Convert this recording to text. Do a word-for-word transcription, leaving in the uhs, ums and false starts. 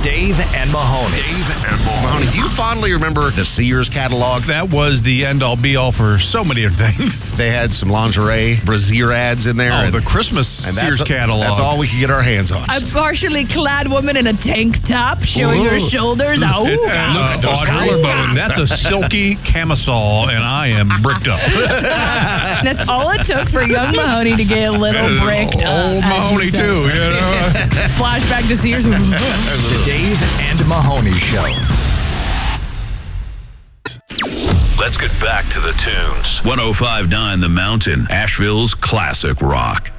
Dave and Mahoney. Dave and Mahoney. Do you fondly remember the Sears catalog? That was the end-all, be-all for so many things. They had some lingerie, brassiere ads in there. Oh, and, the Christmas and Sears that's, catalog. That's all we could get our hands on. A partially clad woman in a tank top showing her shoulders. Oh, Look at those collarbones. That's a silky camisole, and I am bricked up. that's all it took for young Mahoney to get a little bricked up. Old as Mahoney, you said. too. You know? Flashback to Sears. The Dave and Mahoney Show. Let's get back to the tunes. one oh five point nine The Mountain, Asheville's classic rock.